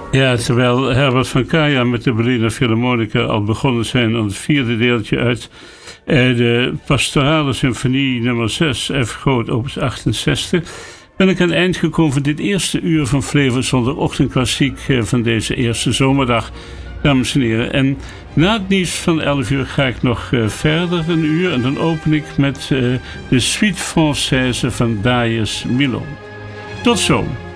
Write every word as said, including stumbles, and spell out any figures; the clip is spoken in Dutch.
Ja, terwijl Herbert van Karajan met de Berliner Philharmonica al begonnen zijn aan het vierde deeltje uit eh, de Pastorale Symfonie nummer zes, F groot, opus achtenzestig, ben ik aan het eind gekomen van dit eerste uur van Flevo Zonder Ochtendklassiek eh, van deze eerste zomerdag, dames en heren. En na het nieuws van elf uur ga ik nog uh, verder een uur en dan open ik met uh, de Suite Française van Darius Milhaud. Tot zo!